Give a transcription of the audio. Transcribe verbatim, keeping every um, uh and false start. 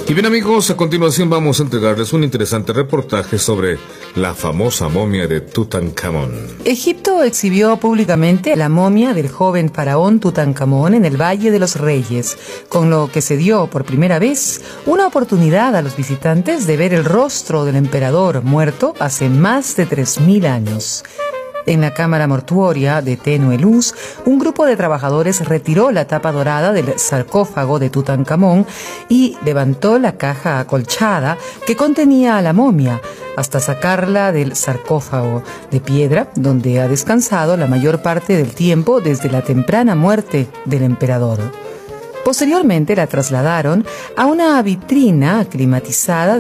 Y bien amigos, a continuación vamos a entregarles un interesante reportaje sobre la famosa momia de Tutankamón. Egipto exhibió públicamente la momia del joven faraón Tutankamón en el Valle de los Reyes, con lo que se dio por primera vez una oportunidad a los visitantes de ver el rostro del emperador muerto hace más de tres mil años. En la cámara mortuoria de tenue luz, un grupo de trabajadores retiró la tapa dorada del sarcófago de Tutankamón y levantó la caja acolchada que contenía a la momia hasta sacarla del sarcófago de piedra donde ha descansado la mayor parte del tiempo desde la temprana muerte del emperador. Posteriormente la trasladaron a una vitrina climatizada